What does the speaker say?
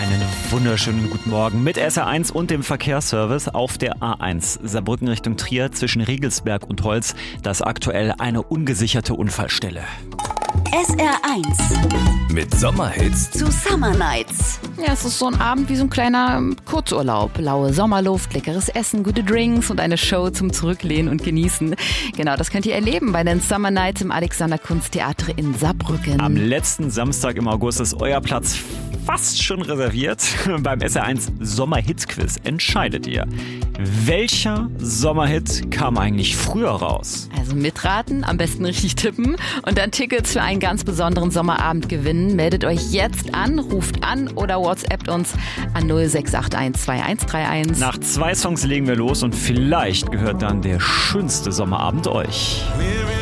Einen wunderschönen guten Morgen mit SR1 und dem Verkehrsservice auf der A1 Saarbrücken Richtung Trier zwischen Riegelsberg und Holz. Das ist aktuell eine ungesicherte Unfallstelle. SR1 Mit Sommerhits zu Summer Nights. Ja, es ist so ein Abend wie so ein kleiner Kurzurlaub. Laue Sommerluft, leckeres Essen, gute Drinks und eine Show zum Zurücklehnen und Genießen. Genau, das könnt ihr erleben bei den Summer Nights im Alexander Kunsttheater in Saarbrücken. Am letzten Samstag im August ist euer Platz fast schon reserviert. Beim SR1 Sommerhit-Quiz entscheidet ihr. Welcher Sommerhit kam eigentlich früher raus? Also mitraten, am besten richtig tippen und dann Tickets für einen ganz besonderen Sommerabend gewinnen. Meldet euch jetzt an, ruft an oder WhatsAppt uns an 0681 2131. Nach 2 Songs legen wir los und vielleicht gehört dann der schönste Sommerabend euch.